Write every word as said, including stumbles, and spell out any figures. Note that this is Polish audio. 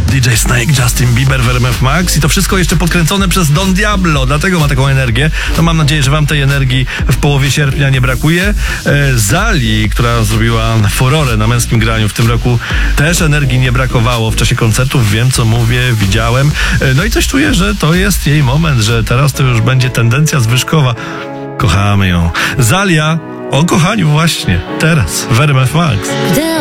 D J Snake, Justin Bieber w R M F Max i to wszystko jeszcze podkręcone przez Don Diablo, dlatego ma taką energię. No mam nadzieję, że wam tej energii w połowie sierpnia nie brakuje. E, Zali, która zrobiła furorę na męskim graniu w tym roku, też energii nie brakowało w czasie koncertów. Wiem, co mówię, widziałem. E, no i coś czuję, że to jest jej moment, że teraz to już będzie tendencja zwyżkowa. Kochamy ją. Zalia o kochaniu właśnie teraz w R M F Max.